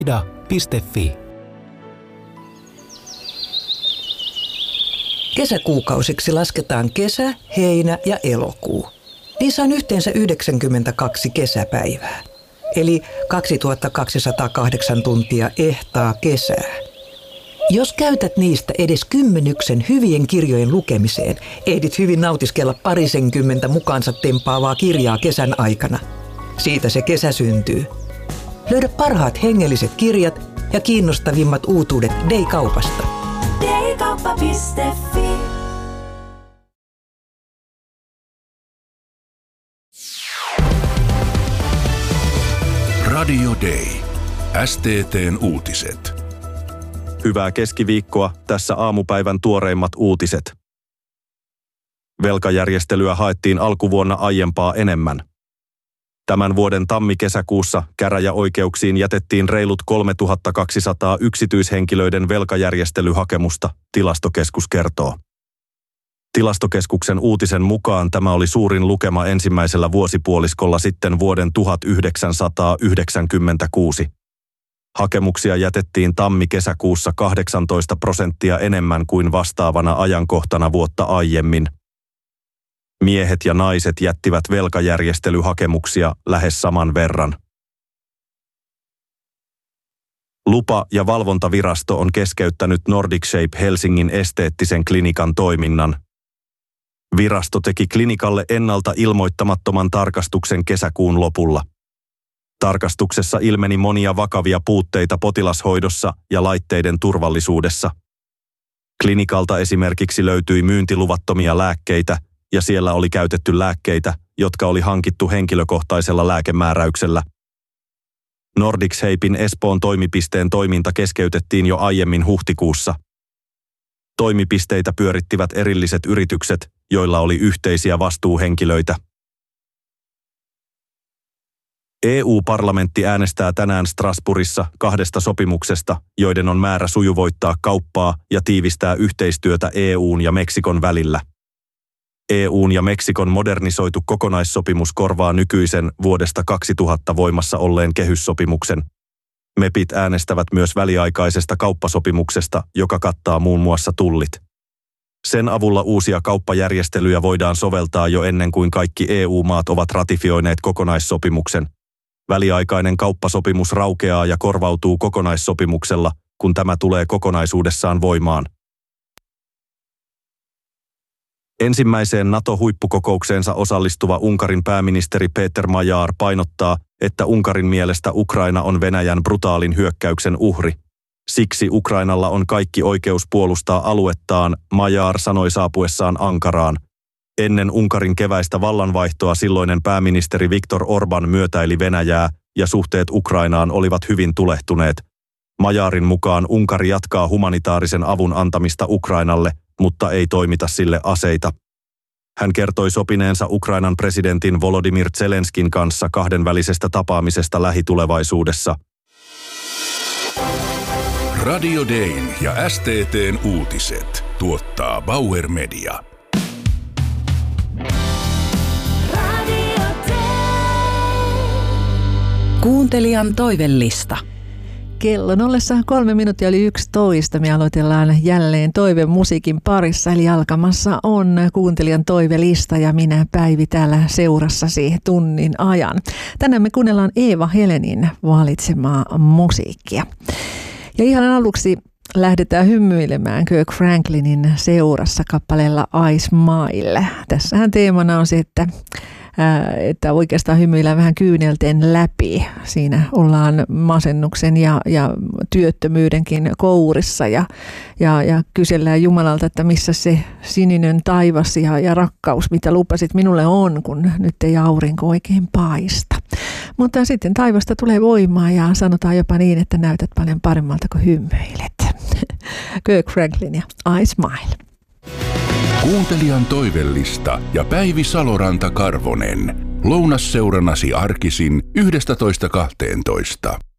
ida.fi. Kesäkuukausiksi lasketaan kesä, heinä ja elokuu. Niissä on yhteensä 92 kesäpäivää, eli 2208 tuntia ehtaa kesää. Jos käytät niistä edes 10 hyvien kirjojen lukemiseen, ehdit hyvin nautiskella parisenkymmentä mukaansa tempaavaa kirjaa kesän aikana. Siitä se kesä syntyy. Löydä parhaat hengelliset kirjat ja kiinnostavimmat uutuudet Day-kaupasta. Daykauppa.fi. Radio Day. STT:n uutiset. Hyvää keskiviikkoa, tässä aamupäivän tuoreimmat uutiset. Velkajärjestelyä haettiin alkuvuonna aiempaa enemmän. Tämän vuoden tammi-kesäkuussa käräjäoikeuksiin jätettiin reilut 3200 yksityishenkilöiden velkajärjestelyhakemusta, Tilastokeskus kertoo. Tilastokeskuksen uutisen mukaan tämä oli suurin lukema ensimmäisellä vuosipuoliskolla sitten vuoden 1996. Hakemuksia jätettiin tammi-kesäkuussa 18% enemmän kuin vastaavana ajankohtana vuotta aiemmin. Miehet ja naiset jättivät velkajärjestelyhakemuksia lähes saman verran. Lupa- ja valvontavirasto on keskeyttänyt Nordic Shape Helsingin esteettisen klinikan toiminnan. Virasto teki klinikalle ennalta ilmoittamattoman tarkastuksen kesäkuun lopulla. Tarkastuksessa ilmeni monia vakavia puutteita potilashoidossa ja laitteiden turvallisuudessa. Klinikalta esimerkiksi löytyi myyntiluvattomia lääkkeitä ja siellä oli käytetty lääkkeitä, jotka oli hankittu henkilökohtaisella lääkemääräyksellä. Nordic Shapein Espoon toimipisteen toiminta keskeytettiin jo aiemmin huhtikuussa. Toimipisteitä pyörittivät erilliset yritykset, joilla oli yhteisiä vastuuhenkilöitä. EU-parlamentti äänestää tänään Strasbourgissa 2 sopimuksesta, joiden on määrä sujuvoittaa kauppaa ja tiivistää yhteistyötä EU:n ja Meksikon välillä. EU:n ja Meksikon modernisoitu kokonaissopimus korvaa nykyisen vuodesta 2000 voimassa olleen kehyssopimuksen. MEPit äänestävät myös väliaikaisesta kauppasopimuksesta, joka kattaa muun muassa tullit. Sen avulla uusia kauppajärjestelyjä voidaan soveltaa jo ennen kuin kaikki EU-maat ovat ratifioineet kokonaissopimuksen. Väliaikainen kauppasopimus raukeaa ja korvautuu kokonaissopimuksella, kun tämä tulee kokonaisuudessaan voimaan. Ensimmäiseen NATO-huippukokoukseensa osallistuva Unkarin pääministeri Péter Majár painottaa, että Unkarin mielestä Ukraina on Venäjän brutaalin hyökkäyksen uhri. Siksi Ukrainalla on kaikki oikeus puolustaa aluettaan, Majár sanoi saapuessaan Ankaraan. Ennen Unkarin keväistä vallanvaihtoa silloinen pääministeri Viktor Orbán myötäili Venäjää ja suhteet Ukrainaan olivat hyvin tulehtuneet. Majárin mukaan Unkari jatkaa humanitaarisen avun antamista Ukrainalle, mutta ei toimita sille aseita. Hän kertoi sopineensa Ukrainan presidentin Volodymyr Zelenskin kanssa kahdenvälisestä tapaamisesta lähitulevaisuudessa. Radio Dayn ja STT:n uutiset tuottaa Bauer Media. Kuuntelijan toivellista. Kello 3:03 me aloitellaan jälleen toivemusiikin parissa, eli alkamassa on kuuntelijan toivelista ja minä Päivi täällä seurassasi tunnin ajan. Tänään me kuunnellaan Eeva Helenin valitsemaa musiikkia. Ja ihan aluksi lähdetään hymyilemään Kirk Franklinin seurassa kappaleella I Smile. Tässähän teemana on se, että oikeastaan hymyillään vähän kyynelten läpi. Siinä ollaan masennuksen ja työttömyydenkin kourissa ja kysellään Jumalalta, että missä se sininen taivas ja rakkaus, mitä lupasit minulle on, kun nyt ei aurinko oikein paista. Mutta sitten taivasta tulee voimaa ja sanotaan jopa niin, että näytät paljon paremmalta kuin hymyilet. Kirk Franklin ja I Smile. Kuuntelijan toivellista ja Päivi Saloranta-Karvonen. Lounasseurannasi arkisin 11.12.